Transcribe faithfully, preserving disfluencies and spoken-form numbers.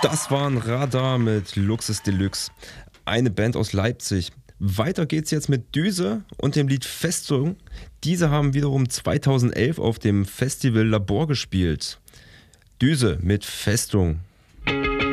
Das war ein Radar mit Luxus Deluxe, eine Band aus Leipzig. Weiter geht's jetzt mit Düse und dem Lied Festung. Diese haben wiederum zweitausendelf auf dem Festival Labor gespielt. Düse mit Festung.